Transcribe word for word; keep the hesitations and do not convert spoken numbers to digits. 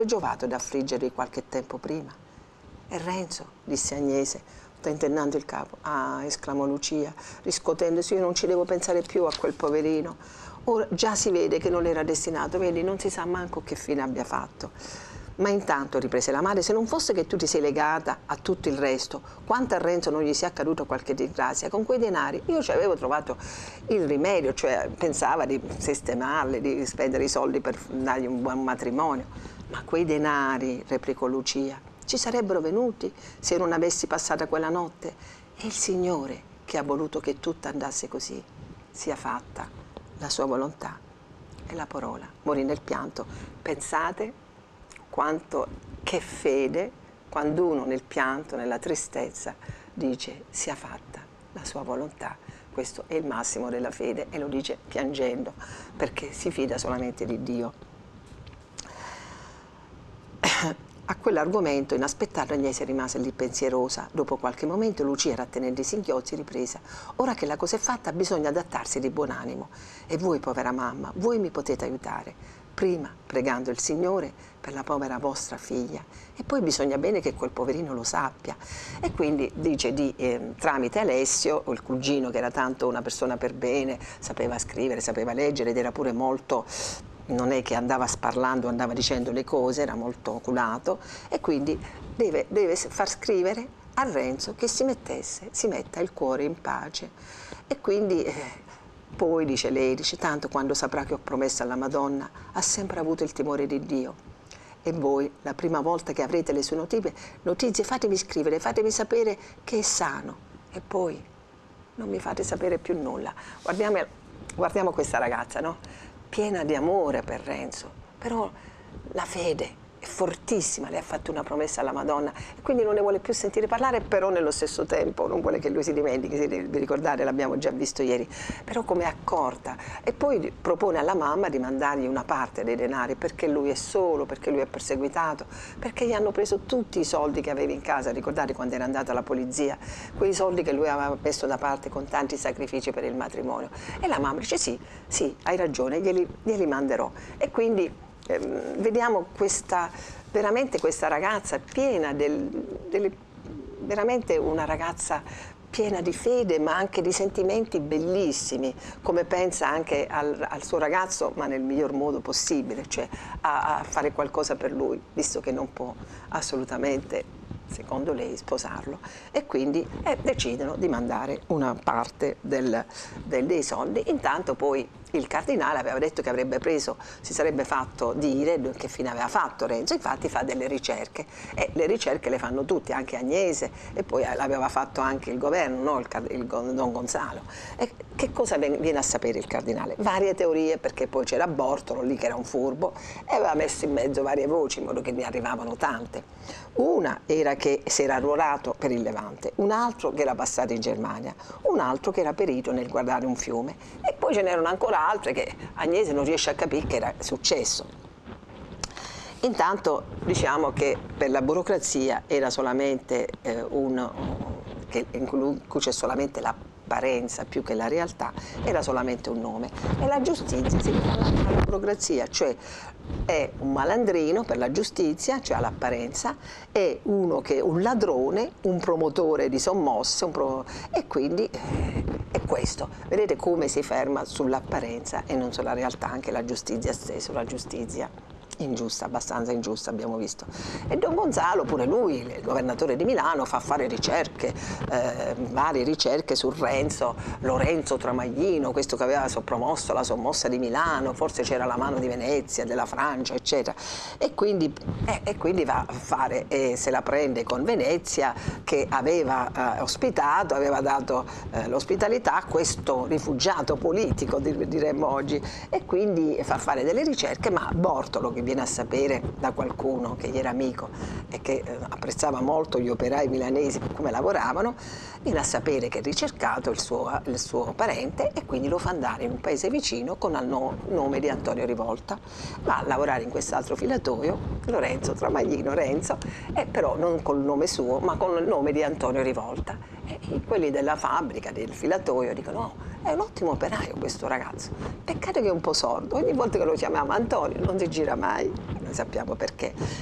giovato ad affliggerli qualche tempo prima. E Renzo, disse Agnese, tentennando il capo. Ah, esclamò Lucia, riscuotendosi, io non ci devo pensare più a quel poverino. Ora già si vede che non era destinato, vedi, non si sa manco che fine abbia fatto. Ma intanto, riprese la madre, se non fosse che tu ti sei legata a tutto il resto, quanto a Renzo non gli sia accaduto qualche disgrazia, con quei denari io ci avevo trovato il rimedio, cioè pensava di sistemarli, di spendere i soldi per dargli un buon matrimonio. Ma quei denari, replicò Lucia, ci sarebbero venuti se non avessi passata quella notte. E il Signore, che ha voluto che tutto andasse così, sia fatta la sua volontà. E la parola morì nel pianto. Pensate quanto, che fede, quando uno nel pianto, nella tristezza, dice sia fatta la sua volontà. Questo è il massimo della fede e lo dice piangendo, perché si fida solamente di Dio. A quell'argomento inaspettato Agnese rimase lì pensierosa. Dopo qualche momento Lucia, rattenendo i singhiozzi, riprese. Ora che la cosa è fatta bisogna adattarsi di buon animo. E voi, povera mamma, voi mi potete aiutare. Prima pregando il Signore per la povera vostra figlia e poi bisogna bene che quel poverino lo sappia. E quindi dice di eh, tramite Alessio, il cugino che era tanto una persona per bene, sapeva scrivere, sapeva leggere ed era pure molto... non è che andava sparlando, andava dicendo le cose, era molto oculato e quindi deve, deve far scrivere a Renzo che si mettesse, si metta il cuore in pace. E quindi eh, poi dice lei, dice tanto quando saprà che ho promesso alla Madonna ha sempre avuto il timore di Dio. E voi, la prima volta che avrete le sue notizie, notizie fatemi scrivere, fatemi sapere che è sano e poi non mi fate sapere più nulla. Guardiamo, guardiamo questa ragazza, no? Piena di amore per Renzo, però la fede è fortissima, le ha fatto una promessa alla Madonna e quindi non ne vuole più sentire parlare, però nello stesso tempo non vuole che lui si dimentichi, se vi ricordate, l'abbiamo già visto ieri, però come accorta. E poi propone alla mamma di mandargli una parte dei denari perché lui è solo, perché lui è perseguitato, perché gli hanno preso tutti i soldi che aveva in casa, ricordate quando era andata alla polizia, quei soldi che lui aveva messo da parte con tanti sacrifici per il matrimonio. E la mamma dice sì, sì, hai ragione, glieli, glieli manderò. E quindi vediamo questa, veramente questa ragazza piena del, delle, veramente una ragazza piena di fede ma anche di sentimenti bellissimi, come pensa anche al, al suo ragazzo ma nel miglior modo possibile, cioè a, a fare qualcosa per lui, visto che non può assolutamente, secondo lei, sposarlo. E quindi eh, decidono di mandare una parte del, del, dei soldi. Intanto poi il cardinale aveva detto che avrebbe preso, si sarebbe fatto dire che fine aveva fatto Renzo, infatti fa delle ricerche e le ricerche le fanno tutti, anche Agnese e poi l'aveva fatto anche il governo, no? il, il Don Gonzalo. E che cosa viene a sapere il cardinale? Varie teorie, perché poi c'era Bortolo lì che era un furbo e aveva messo in mezzo varie voci in modo che ne arrivavano tante. Una era che si era arruolato per il Levante, un altro che era passato in Germania, un altro che era perito nel guardare un fiume e poi ce n'erano ancora altre che Agnese non riesce a capire che era successo. Intanto diciamo che per la burocrazia era solamente eh, un, che, in cui c'è solamente l'apparenza più che la realtà, era solamente un nome. E la giustizia si fa alla burocrazia, cioè è un malandrino per la giustizia, cioè all'apparenza, è uno che è un ladrone, un promotore di sommosse, un pro... e quindi eh, è questo. Vedete come si ferma sull'apparenza e non sulla realtà, anche la giustizia stessa, la giustizia ingiusta, abbastanza ingiusta abbiamo visto. E Don Gonzalo, pure lui, il governatore di Milano, fa fare ricerche, eh, varie ricerche su Renzo, Lorenzo Tramaglino, questo che aveva promosso la sommossa di Milano, forse c'era la mano di Venezia, della Francia, eccetera. E quindi, eh, e quindi va a fare, e se la prende con Venezia, che aveva eh, ospitato, aveva dato eh, l'ospitalità a questo rifugiato politico, diremmo oggi, e quindi fa fare delle ricerche, ma Bortolo, che viene a sapere da qualcuno che gli era amico e che eh, apprezzava molto gli operai milanesi per come lavoravano, viene a sapere che è ricercato il suo, il suo parente e quindi lo fa andare in un paese vicino con il no, nome di Antonio Rivolta. Va a lavorare in quest'altro filatoio, Lorenzo Tramaglino, Renzo, e però non col nome suo ma con il nome di Antonio Rivolta. E quelli della fabbrica, del filatoio, dicono no, È un ottimo operaio questo ragazzo. Peccato che è un po' sordo. Ogni volta che lo chiamiamo Antonio non si gira mai. Noi sappiamo perché.